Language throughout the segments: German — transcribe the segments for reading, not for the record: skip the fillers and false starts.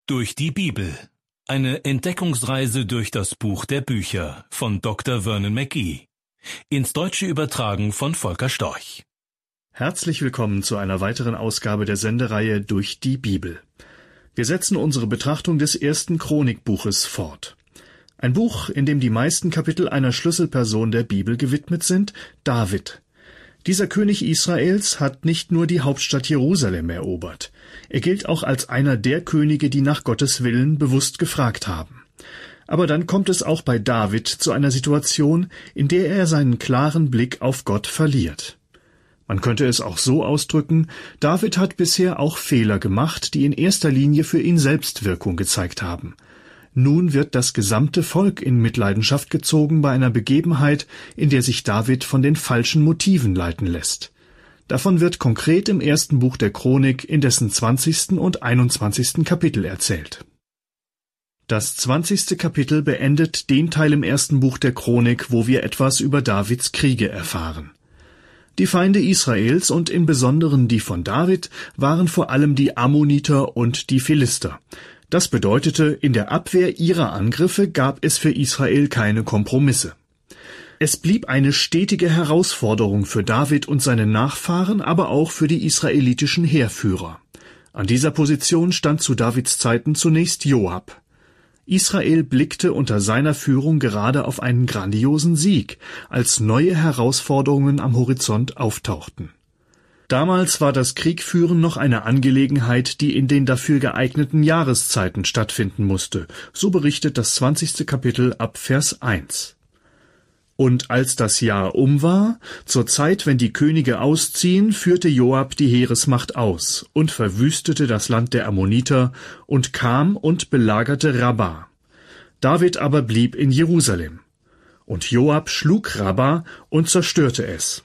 Durch die Bibel. Eine Entdeckungsreise durch das Buch der Bücher von Dr. Vernon McGee. Ins Deutsche übertragen von Volker Storch. Herzlich willkommen zu einer weiteren Ausgabe der Sendereihe Durch die Bibel. Wir setzen unsere Betrachtung des ersten Chronikbuches fort. Ein Buch, in dem die meisten Kapitel einer Schlüsselperson der Bibel gewidmet sind, David. Dieser König Israels hat nicht nur die Hauptstadt Jerusalem erobert. Er gilt auch als einer der Könige, die nach Gottes Willen bewusst gefragt haben. Aber dann kommt es auch bei David zu einer Situation, in der er seinen klaren Blick auf Gott verliert. Man könnte es auch so ausdrücken, David hat bisher auch Fehler gemacht, die in erster Linie für ihn selbst Wirkung gezeigt haben. Nun wird das gesamte Volk in Mitleidenschaft gezogen bei einer Begebenheit, in der sich David von den falschen Motiven leiten lässt. Davon wird konkret im ersten Buch der Chronik in dessen 20. und 21. Kapitel erzählt. Das 20. Kapitel beendet den Teil im ersten Buch der Chronik, wo wir etwas über Davids Kriege erfahren. Die Feinde Israels und im Besonderen die von David waren vor allem die Ammoniter und die Philister. Das bedeutete, in der Abwehr ihrer Angriffe gab es für Israel keine Kompromisse. Es blieb eine stetige Herausforderung für David und seine Nachfahren, aber auch für die israelitischen Heerführer. An dieser Position stand zu Davids Zeiten zunächst Joab. Israel blickte unter seiner Führung gerade auf einen grandiosen Sieg, als neue Herausforderungen am Horizont auftauchten. Damals war das Kriegführen noch eine Angelegenheit, die in den dafür geeigneten Jahreszeiten stattfinden musste. So berichtet das 20. Kapitel ab Vers 1. Und als das Jahr um war, zur Zeit, wenn die Könige ausziehen, führte Joab die Heeresmacht aus und verwüstete das Land der Ammoniter und kam und belagerte Rabba. David aber blieb in Jerusalem. Und Joab schlug Rabba und zerstörte es.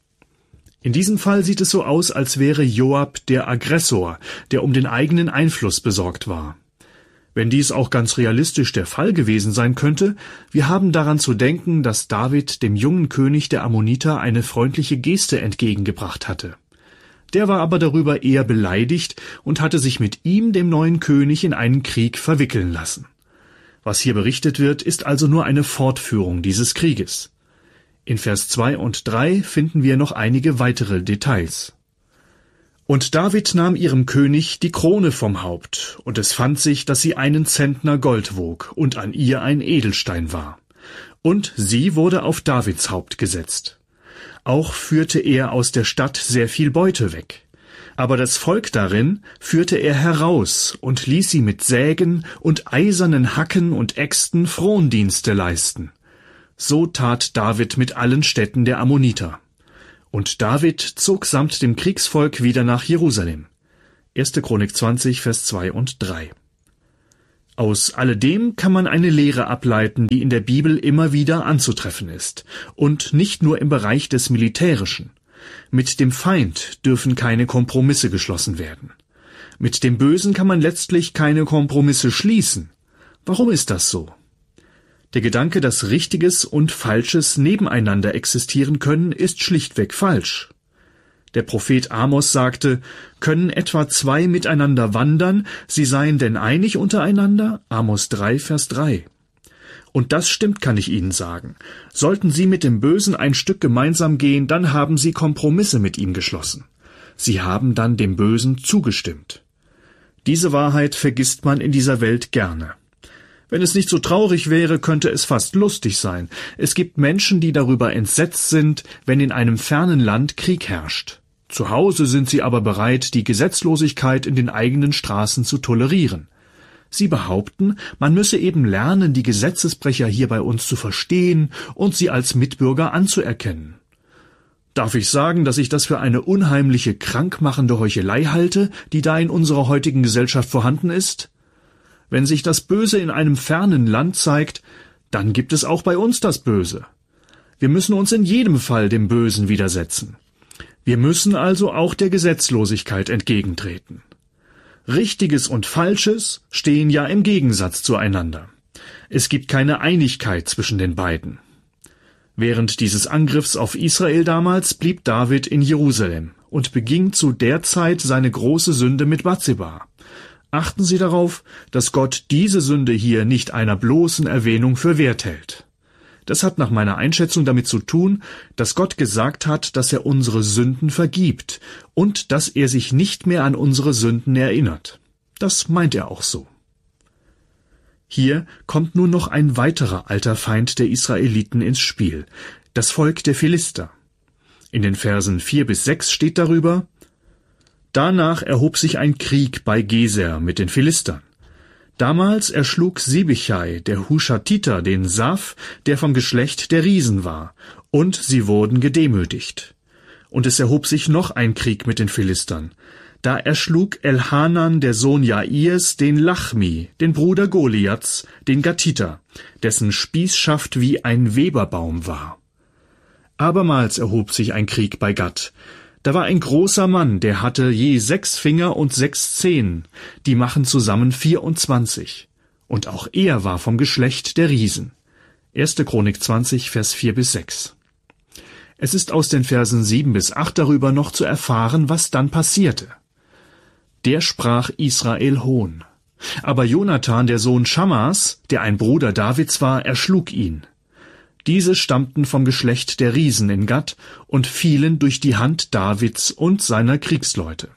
In diesem Fall sieht es so aus, als wäre Joab der Aggressor, der um den eigenen Einfluss besorgt war. Wenn dies auch ganz realistisch der Fall gewesen sein könnte, wir haben daran zu denken, dass David dem jungen König der Ammoniter eine freundliche Geste entgegengebracht hatte. Der war aber darüber eher beleidigt und hatte sich mit ihm, dem neuen König, in einen Krieg verwickeln lassen. Was hier berichtet wird, ist also nur eine Fortführung dieses Krieges. In Vers 2 und 3 finden wir noch einige weitere Details. Und David nahm ihrem König die Krone vom Haupt, und es fand sich, dass sie einen Zentner Gold wog und an ihr ein Edelstein war. Und sie wurde auf Davids Haupt gesetzt. Auch führte er aus der Stadt sehr viel Beute weg. Aber das Volk darin führte er heraus und ließ sie mit Sägen und eisernen Hacken und Äxten Frondienste leisten. So tat David mit allen Städten der Ammoniter. Und David zog samt dem Kriegsvolk wieder nach Jerusalem. 1. Chronik 20, Vers 2 und 3. Aus alledem kann man eine Lehre ableiten, die in der Bibel immer wieder anzutreffen ist. Und nicht nur im Bereich des Militärischen. Mit dem Feind dürfen keine Kompromisse geschlossen werden. Mit dem Bösen kann man letztlich keine Kompromisse schließen. Warum ist das so? Der Gedanke, dass Richtiges und Falsches nebeneinander existieren können, ist schlichtweg falsch. Der Prophet Amos sagte, können etwa zwei miteinander wandern, sie seien denn einig untereinander? Amos 3, Vers 3. Und das stimmt, kann ich Ihnen sagen. Sollten Sie mit dem Bösen ein Stück gemeinsam gehen, dann haben Sie Kompromisse mit ihm geschlossen. Sie haben dann dem Bösen zugestimmt. Diese Wahrheit vergisst man in dieser Welt gerne. Wenn es nicht so traurig wäre, könnte es fast lustig sein. Es gibt Menschen, die darüber entsetzt sind, wenn in einem fernen Land Krieg herrscht. Zu Hause sind sie aber bereit, die Gesetzlosigkeit in den eigenen Straßen zu tolerieren. Sie behaupten, man müsse eben lernen, die Gesetzesbrecher hier bei uns zu verstehen und sie als Mitbürger anzuerkennen. Darf ich sagen, dass ich das für eine unheimliche, krankmachende Heuchelei halte, die da in unserer heutigen Gesellschaft vorhanden ist? Wenn sich das Böse in einem fernen Land zeigt, dann gibt es auch bei uns das Böse. Wir müssen uns in jedem Fall dem Bösen widersetzen. Wir müssen also auch der Gesetzlosigkeit entgegentreten. Richtiges und Falsches stehen ja im Gegensatz zueinander. Es gibt keine Einigkeit zwischen den beiden. Während dieses Angriffs auf Israel damals blieb David in Jerusalem und beging zu der Zeit seine große Sünde mit Bathseba. Achten Sie darauf, dass Gott diese Sünde hier nicht einer bloßen Erwähnung für wert hält. Das hat nach meiner Einschätzung damit zu tun, dass Gott gesagt hat, dass er unsere Sünden vergibt und dass er sich nicht mehr an unsere Sünden erinnert. Das meint er auch so. Hier kommt nun noch ein weiterer alter Feind der Israeliten ins Spiel, das Volk der Philister. In den Versen 4-6 steht darüber: Danach erhob sich ein Krieg bei Geser mit den Philistern. Damals erschlug Sibichai, der Hushatiter, den Saf, der vom Geschlecht der Riesen war, und sie wurden gedemütigt. Und es erhob sich noch ein Krieg mit den Philistern. Da erschlug Elhanan, der Sohn Jairs, den Lachmi, den Bruder Goliaths, den Gatiter, dessen Spießschaft wie ein Weberbaum war. Abermals erhob sich ein Krieg bei Gat. Da war ein großer Mann, der hatte je 6 Finger und 6 Zehen, die machen zusammen 24. Und auch er war vom Geschlecht der Riesen. 1. Chronik 20, Vers 4-6. Es ist aus den Versen 7-8 darüber noch zu erfahren, was dann passierte. Der sprach Israel Hohn. Aber Jonathan, der Sohn Schammas, der ein Bruder Davids war, erschlug ihn. Diese stammten vom Geschlecht der Riesen in Gat und fielen durch die Hand Davids und seiner Kriegsleute.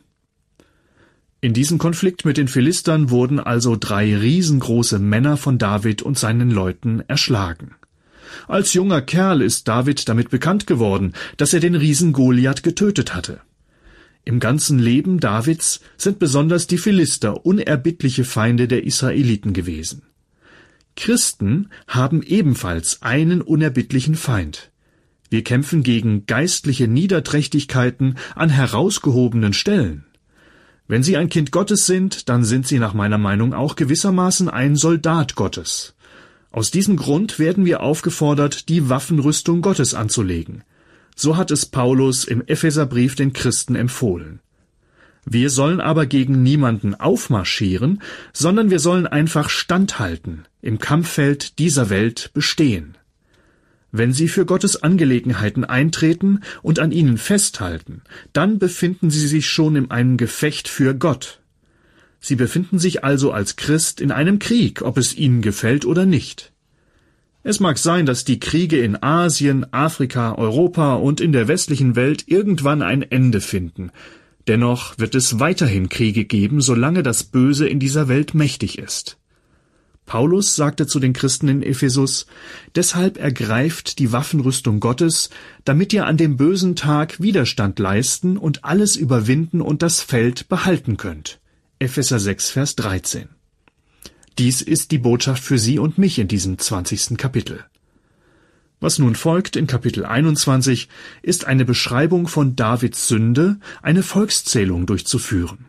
In diesem Konflikt mit den Philistern wurden also 3 riesengroße Männer von David und seinen Leuten erschlagen. Als junger Kerl ist David damit bekannt geworden, dass er den Riesen Goliath getötet hatte. Im ganzen Leben Davids sind besonders die Philister unerbittliche Feinde der Israeliten gewesen. Christen haben ebenfalls einen unerbittlichen Feind. Wir kämpfen gegen geistliche Niederträchtigkeiten an herausgehobenen Stellen. Wenn Sie ein Kind Gottes sind, dann sind Sie nach meiner Meinung auch gewissermaßen ein Soldat Gottes. Aus diesem Grund werden wir aufgefordert, die Waffenrüstung Gottes anzulegen. So hat es Paulus im Epheserbrief den Christen empfohlen. Wir sollen aber gegen niemanden aufmarschieren, sondern wir sollen einfach standhalten, im Kampffeld dieser Welt bestehen. Wenn Sie für Gottes Angelegenheiten eintreten und an ihnen festhalten, dann befinden Sie sich schon in einem Gefecht für Gott. Sie befinden sich also als Christ in einem Krieg, ob es Ihnen gefällt oder nicht. Es mag sein, dass die Kriege in Asien, Afrika, Europa und in der westlichen Welt irgendwann ein Ende finden. Dennoch wird es weiterhin Kriege geben, solange das Böse in dieser Welt mächtig ist. Paulus sagte zu den Christen in Ephesus: Deshalb ergreift die Waffenrüstung Gottes, damit ihr an dem bösen Tag Widerstand leisten und alles überwinden und das Feld behalten könnt. Epheser 6, Vers 13. Dies ist die Botschaft für Sie und mich in diesem 20. Kapitel. Was nun folgt in Kapitel 21, ist eine Beschreibung von Davids Sünde, eine Volkszählung durchzuführen.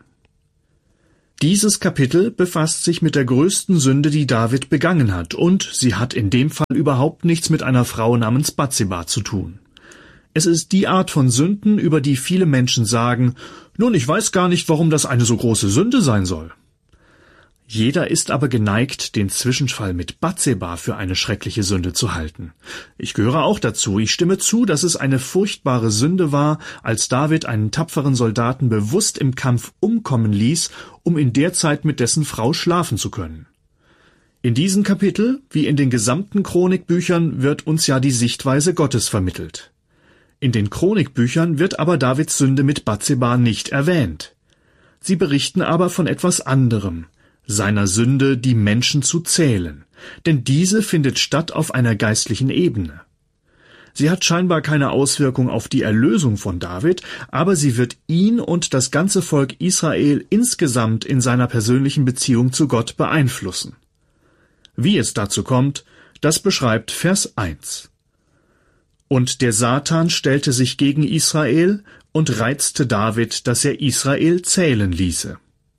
Dieses Kapitel befasst sich mit der größten Sünde, die David begangen hat, und sie hat in dem Fall überhaupt nichts mit einer Frau namens Bathseba zu tun. Es ist die Art von Sünden, über die viele Menschen sagen: Nun, ich weiß gar nicht, warum das eine so große Sünde sein soll. Jeder ist aber geneigt, den Zwischenfall mit Bathseba für eine schreckliche Sünde zu halten. Ich gehöre auch dazu. Ich stimme zu, dass es eine furchtbare Sünde war, als David einen tapferen Soldaten bewusst im Kampf umkommen ließ, um in der Zeit mit dessen Frau schlafen zu können. In diesem Kapitel, wie in den gesamten Chronikbüchern, wird uns ja die Sichtweise Gottes vermittelt. In den Chronikbüchern wird aber Davids Sünde mit Bathseba nicht erwähnt. Sie berichten aber von etwas anderem: seiner Sünde, die Menschen zu zählen, denn diese findet statt auf einer geistlichen Ebene. Sie hat scheinbar keine Auswirkung auf die Erlösung von David, aber sie wird ihn und das ganze Volk Israel insgesamt in seiner persönlichen Beziehung zu Gott beeinflussen. Wie es dazu kommt, das beschreibt Vers 1. Und der Satan stellte sich gegen Israel und reizte David, dass er Israel zählen ließe.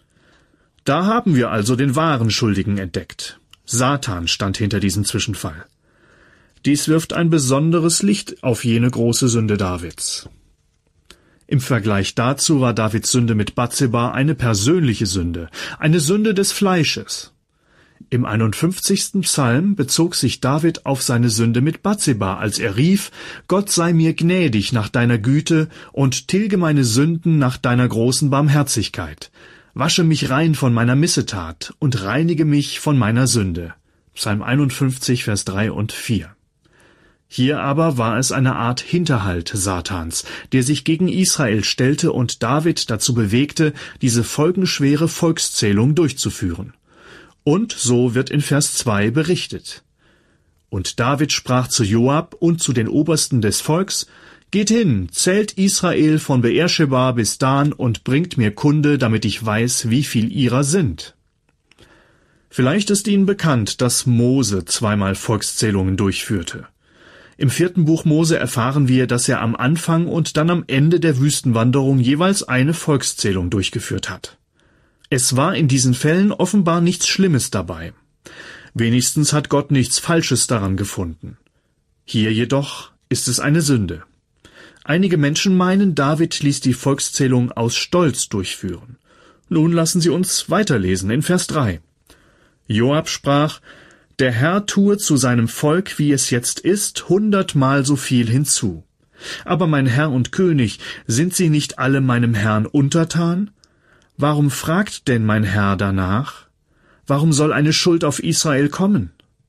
Da haben wir also den wahren Schuldigen entdeckt. Satan stand hinter diesem Zwischenfall. Dies wirft ein besonderes Licht auf jene große Sünde Davids. Im Vergleich dazu war Davids Sünde mit Bathseba eine persönliche Sünde, eine Sünde des Fleisches. Im 51. Psalm bezog sich David auf seine Sünde mit Bathseba, als er rief: Gott sei mir gnädig nach deiner Güte und tilge meine Sünden nach deiner großen Barmherzigkeit. Wasche mich rein von meiner Missetat und reinige mich von meiner Sünde. Psalm 51, Vers 3 und 4. Hier aber war es eine Art Hinterhalt Satans, der sich gegen Israel stellte und David dazu bewegte, diese folgenschwere Volkszählung durchzuführen. Und so wird in Vers 2 berichtet. Und David sprach zu Joab und zu den Obersten des Volks: Geht hin, zählt Israel von Beersheba bis Dan und bringt mir Kunde, damit ich weiß, wie viel ihrer sind. Vielleicht ist Ihnen bekannt, dass Mose zweimal Volkszählungen durchführte. Im 4. Buch Mose erfahren wir, dass er am Anfang und dann am Ende der Wüstenwanderung jeweils eine Volkszählung durchgeführt hat. Es war in diesen Fällen offenbar nichts Schlimmes dabei. Wenigstens hat Gott nichts Falsches daran gefunden. Hier jedoch ist es eine Sünde. Einige Menschen meinen, David ließ die Volkszählung aus Stolz durchführen. Nun lassen Sie uns weiterlesen in Vers 3. Joab sprach: Der Herr tue zu seinem Volk, wie es jetzt ist, 100-mal so viel hinzu. Aber mein Herr und König, sind sie nicht alle meinem Herrn untertan? Warum fragt denn mein Herr danach? Warum soll eine Schuld auf Israel kommen?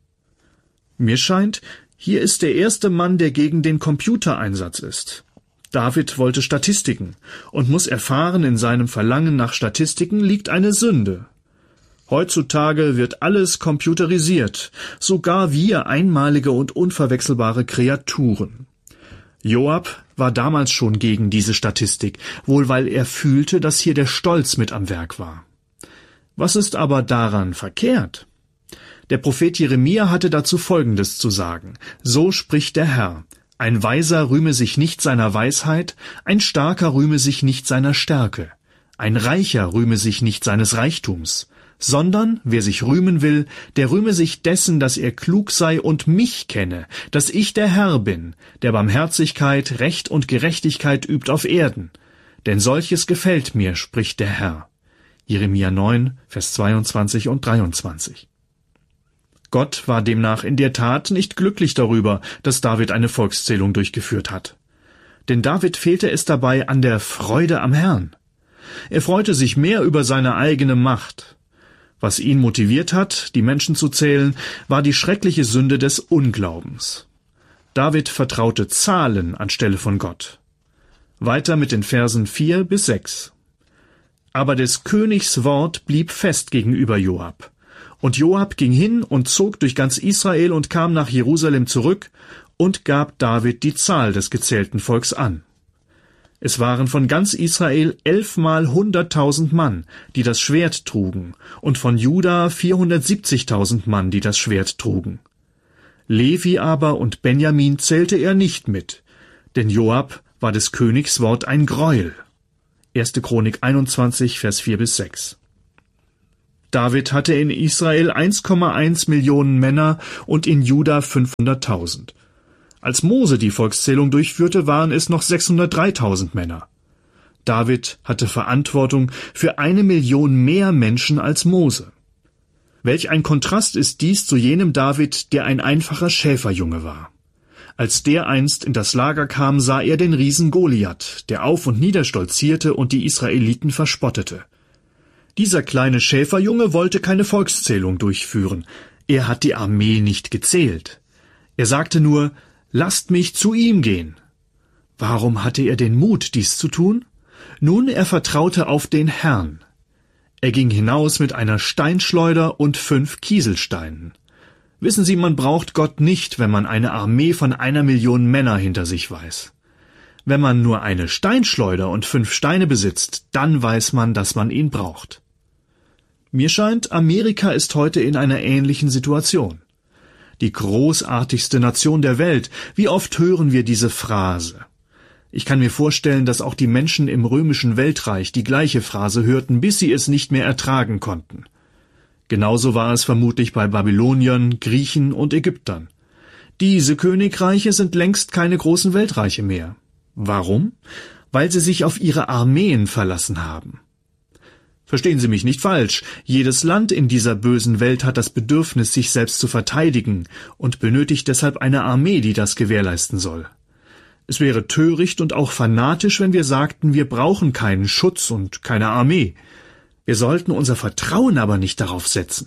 Mir scheint, hier ist der erste Mann, der gegen den Computereinsatz ist. David wollte Statistiken und muss erfahren, in seinem Verlangen nach Statistiken liegt eine Sünde. Heutzutage wird alles computerisiert, sogar wir einmalige und unverwechselbare Kreaturen. Joab war damals schon gegen diese Statistik, wohl weil er fühlte, dass hier der Stolz mit am Werk war. Was ist aber daran verkehrt? Der Prophet Jeremia hatte dazu Folgendes zu sagen: So spricht der Herr: Ein Weiser rühme sich nicht seiner Weisheit, ein Starker rühme sich nicht seiner Stärke, ein Reicher rühme sich nicht seines Reichtums, sondern wer sich rühmen will, der rühme sich dessen, dass er klug sei und mich kenne, dass ich der Herr bin, der Barmherzigkeit, Recht und Gerechtigkeit übt auf Erden. Denn solches gefällt mir, spricht der Herr. Jeremia 9, Vers 22 und 23. Gott war demnach in der Tat nicht glücklich darüber, dass David eine Volkszählung durchgeführt hat. Denn David fehlte es dabei an der Freude am Herrn. Er freute sich mehr über seine eigene Macht. Was ihn motiviert hat, die Menschen zu zählen, war die schreckliche Sünde des Unglaubens. David vertraute Zahlen anstelle von Gott. Weiter mit den Versen 4 bis 6. Aber des Königs Wort blieb fest gegenüber Joab. Und Joab ging hin und zog durch ganz Israel und kam nach Jerusalem zurück und gab David die Zahl des gezählten Volks an. Es waren von ganz Israel 11-mal 100.000 Mann, die das Schwert trugen, und von Juda 470.000 Mann, die das Schwert trugen. Levi aber und Benjamin zählte er nicht mit, denn Joab war des Königs Wort ein Greuel. 1. Chronik 21, Vers 4 bis 6. David hatte in Israel 1,1 Millionen Männer und in Juda 500.000. Als Mose die Volkszählung durchführte, waren es noch 603.000 Männer. David hatte Verantwortung für 1 Million mehr Menschen als Mose. Welch ein Kontrast ist dies zu jenem David, der ein einfacher Schäferjunge war. Als der einst in das Lager kam, sah er den Riesen Goliath, der auf und nieder stolzierte und die Israeliten verspottete. Dieser kleine Schäferjunge wollte keine Volkszählung durchführen. Er hat die Armee nicht gezählt. Er sagte nur: Lasst mich zu ihm gehen. Warum hatte er den Mut, dies zu tun? Nun, er vertraute auf den Herrn. Er ging hinaus mit einer Steinschleuder und 5 Kieselsteinen. Wissen Sie, man braucht Gott nicht, wenn man eine Armee von 1 Million Männer hinter sich weiß. Wenn man nur eine Steinschleuder und 5 Steine besitzt, dann weiß man, dass man ihn braucht. Mir scheint, Amerika ist heute in einer ähnlichen Situation. Die großartigste Nation der Welt, wie oft hören wir diese Phrase? Ich kann mir vorstellen, dass auch die Menschen im römischen Weltreich die gleiche Phrase hörten, bis sie es nicht mehr ertragen konnten. Genauso war es vermutlich bei Babyloniern, Griechen und Ägyptern. Diese Königreiche sind längst keine großen Weltreiche mehr. Warum? Weil sie sich auf ihre Armeen verlassen haben. Verstehen Sie mich nicht falsch, jedes Land in dieser bösen Welt hat das Bedürfnis, sich selbst zu verteidigen und benötigt deshalb eine Armee, die das gewährleisten soll. Es wäre töricht und auch fanatisch, wenn wir sagten, wir brauchen keinen Schutz und keine Armee. Wir sollten unser Vertrauen aber nicht darauf setzen.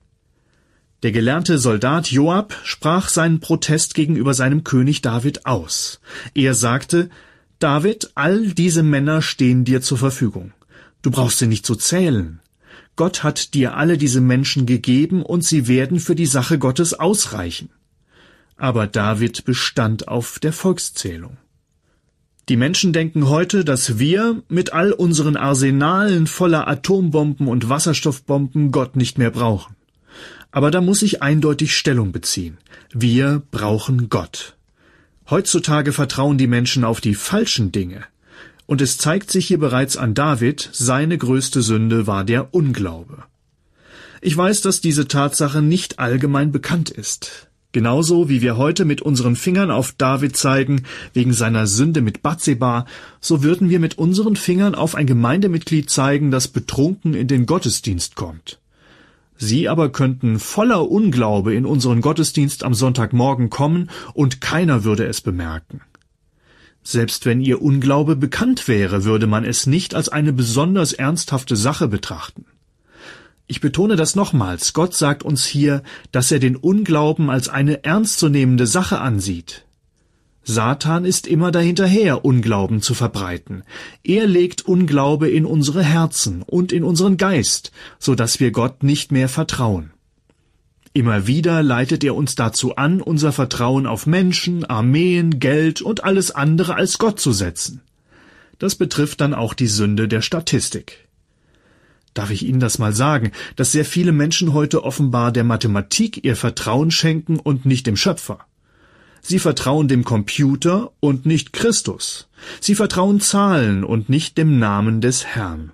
Der gelernte Soldat Joab sprach seinen Protest gegenüber seinem König David aus. Er sagte: David, all diese Männer stehen dir zur Verfügung. Du brauchst sie nicht zu zählen. Gott hat dir alle diese Menschen gegeben und sie werden für die Sache Gottes ausreichen. Aber David bestand auf der Volkszählung. Die Menschen denken heute, dass wir mit all unseren Arsenalen voller Atombomben und Wasserstoffbomben Gott nicht mehr brauchen. Aber da muss ich eindeutig Stellung beziehen. Wir brauchen Gott. Heutzutage vertrauen die Menschen auf die falschen Dinge. Und es zeigt sich hier bereits an David, seine größte Sünde war der Unglaube. Ich weiß, dass diese Tatsache nicht allgemein bekannt ist. Genauso wie wir heute mit unseren Fingern auf David zeigen, wegen seiner Sünde mit Batseba, so würden wir mit unseren Fingern auf ein Gemeindemitglied zeigen, das betrunken in den Gottesdienst kommt. Sie aber könnten voller Unglaube in unseren Gottesdienst am Sonntagmorgen kommen und keiner würde es bemerken. Selbst wenn ihr Unglaube bekannt wäre, würde man es nicht als eine besonders ernsthafte Sache betrachten. Ich betone das nochmals, Gott sagt uns hier, dass er den Unglauben als eine ernstzunehmende Sache ansieht. Satan ist immer dahinterher, Unglauben zu verbreiten. Er legt Unglaube in unsere Herzen und in unseren Geist, so dass wir Gott nicht mehr vertrauen. Immer wieder leitet er uns dazu an, unser Vertrauen auf Menschen, Armeen, Geld und alles andere als Gott zu setzen. Das betrifft dann auch die Sünde der Statistik. Darf ich Ihnen das mal sagen, dass sehr viele Menschen heute offenbar der Mathematik ihr Vertrauen schenken und nicht dem Schöpfer? Sie vertrauen dem Computer und nicht Christus. Sie vertrauen Zahlen und nicht dem Namen des Herrn.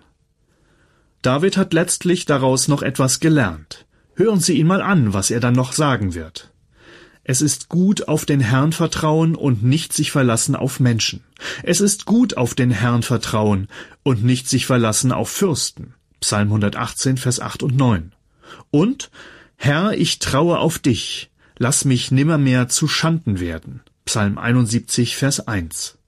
David hat letztlich daraus noch etwas gelernt. Hören Sie ihn mal an, was er dann noch sagen wird. Es ist gut, auf den Herrn vertrauen und nicht sich verlassen auf Menschen. Es ist gut, auf den Herrn vertrauen und nicht sich verlassen auf Fürsten. Psalm 118, Vers 8 und 9. Und, Herr, ich traue auf dich. Lass mich nimmermehr zu Schanden werden. Psalm 71, Vers 1.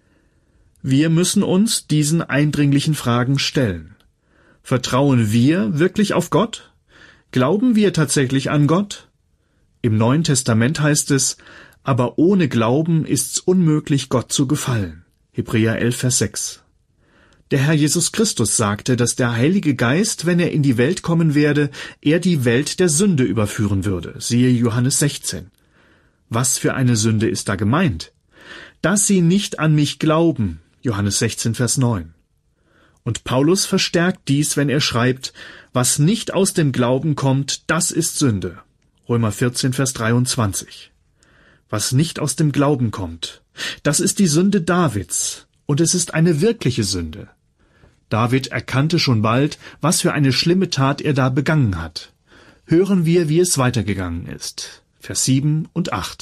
Wir müssen uns diesen eindringlichen Fragen stellen. Vertrauen wir wirklich auf Gott? Glauben wir tatsächlich an Gott? Im Neuen Testament heißt es, aber ohne Glauben ist's unmöglich, Gott zu gefallen. Hebräer 11, Vers 6. Der Herr Jesus Christus sagte, dass der Heilige Geist, wenn er in die Welt kommen werde, er die Welt der Sünde überführen würde. Siehe Johannes 16. Was für eine Sünde ist da gemeint? Dass sie nicht an mich glauben. Johannes 16, Vers 9. Und Paulus verstärkt dies, wenn er schreibt, was nicht aus dem Glauben kommt, das ist Sünde. Römer 14, Vers 23. Was nicht aus dem Glauben kommt, das ist die Sünde Davids. Und es ist eine wirkliche Sünde. David erkannte schon bald, was für eine schlimme Tat er da begangen hat. Hören wir, wie es weitergegangen ist. Vers 7 und 8.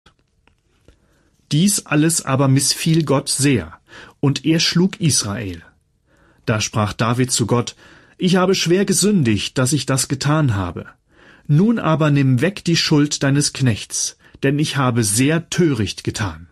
Dies alles aber missfiel Gott sehr, und er schlug Israel. Da sprach David zu Gott, ich habe schwer gesündigt, dass ich das getan habe. Nun aber nimm weg die Schuld deines Knechts, denn ich habe sehr töricht getan.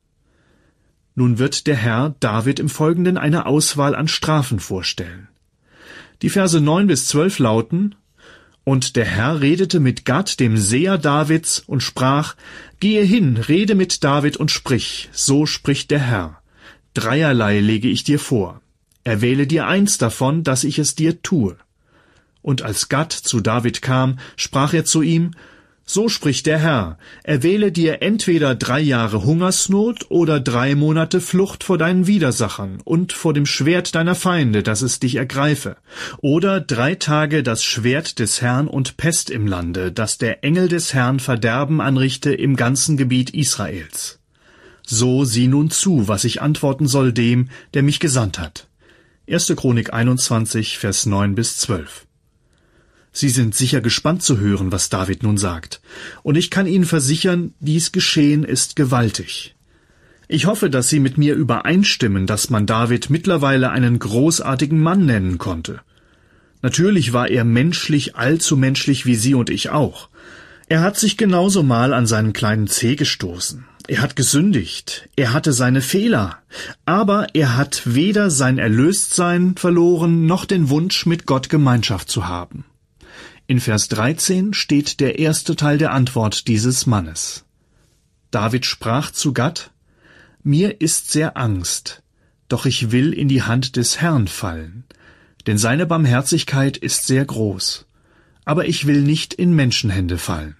Nun wird der Herr David im Folgenden eine Auswahl an Strafen vorstellen. Die Verse 9 bis 12 lauten, Und der Herr redete mit Gad, dem Seher Davids, und sprach, Gehe hin, rede mit David und sprich, so spricht der Herr. Dreierlei lege ich dir vor. Erwähle dir eins davon, dass ich es dir tue. Und als Gad zu David kam, sprach er zu ihm, So spricht der Herr, erwähle dir entweder 3 Jahre Hungersnot oder 3 Monate Flucht vor deinen Widersachern und vor dem Schwert deiner Feinde, dass es dich ergreife, oder 3 Tage das Schwert des Herrn und Pest im Lande, dass der Engel des Herrn Verderben anrichte im ganzen Gebiet Israels. So sieh nun zu, was ich antworten soll dem, der mich gesandt hat. 1. Chronik 21, Vers 9 bis 12. Sie sind sicher gespannt zu hören, was David nun sagt. Und ich kann Ihnen versichern, dies Geschehen ist gewaltig. Ich hoffe, dass Sie mit mir übereinstimmen, dass man David mittlerweile einen großartigen Mann nennen konnte. Natürlich war er menschlich, allzu menschlich wie Sie und ich auch. Er hat sich genauso mal an seinen kleinen Zeh gestoßen. er hat gesündigt, er hatte seine Fehler, aber er hat weder sein Erlöstsein verloren, noch den Wunsch, mit Gott Gemeinschaft zu haben. In Vers 13 steht der erste Teil der Antwort dieses Mannes. David sprach zu Gad: Mir ist sehr Angst, doch ich will in die Hand des Herrn fallen, denn seine Barmherzigkeit ist sehr groß, aber ich will nicht in Menschenhände fallen.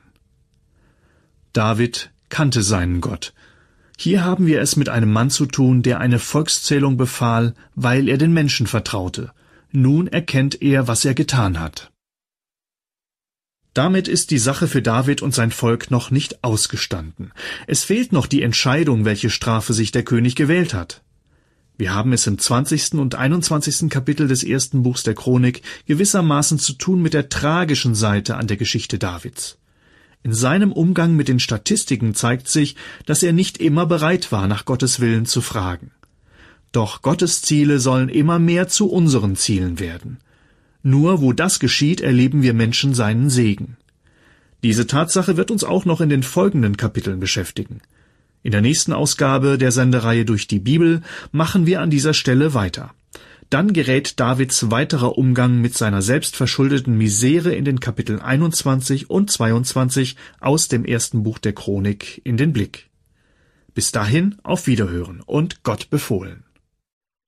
David kannte seinen Gott. Hier haben wir es mit einem Mann zu tun, der eine Volkszählung befahl, weil er den Menschen vertraute. Nun erkennt er, was er getan hat. Damit ist die Sache für David und sein Volk noch nicht ausgestanden. Es fehlt noch die Entscheidung, welche Strafe sich der König gewählt hat. Wir haben es im 20. und 21. Kapitel des ersten Buchs der Chronik gewissermaßen zu tun mit der tragischen Seite an der Geschichte Davids. In seinem Umgang mit den Statistiken zeigt sich, dass er nicht immer bereit war, nach Gottes Willen zu fragen. Doch Gottes Ziele sollen immer mehr zu unseren Zielen werden. Nur wo das geschieht, erleben wir Menschen seinen Segen. Diese Tatsache wird uns auch noch in den folgenden Kapiteln beschäftigen. In der nächsten Ausgabe der Sendereihe Durch die Bibel machen wir an dieser Stelle weiter. Dann gerät Davids weiterer Umgang mit seiner selbstverschuldeten Misere in den Kapiteln 21 und 22 aus dem ersten Buch der Chronik in den Blick. Bis dahin auf Wiederhören und Gott befohlen.